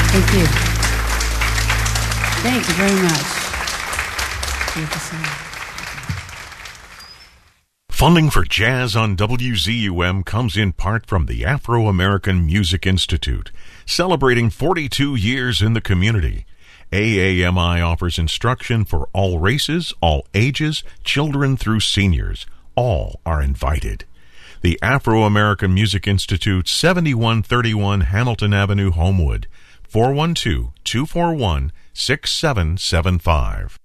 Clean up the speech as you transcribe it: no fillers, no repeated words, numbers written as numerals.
Thank you. Thank you very much. Beautiful song. Funding for Jazz on WZUM comes in part from the Afro-American Music Institute, celebrating 42 years in the community. AAMI offers instruction for all races, all ages, children through seniors. All are invited. The Afro-American Music Institute, 7131 Hamilton Avenue, Homewood, 412-241-6775.